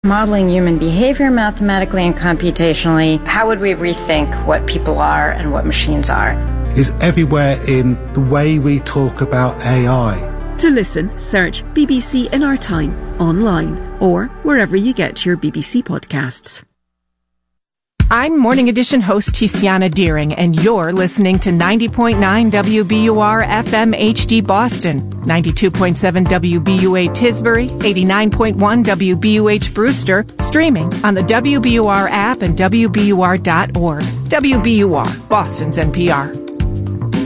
Modeling human behavior mathematically and computationally, how would we rethink what people are and what machines are? Is everywhere in the way we talk about AI. To listen, search BBC in Our Time online or wherever you get your BBC podcasts. I'm Morning Edition host Tiziana Deering, and you're listening to 90.9 WBUR FM HD Boston, 92.7 WBUA Tisbury, 89.1 WBUH Brewster, streaming on the WBUR app and WBUR.org. WBUR, Boston's NPR.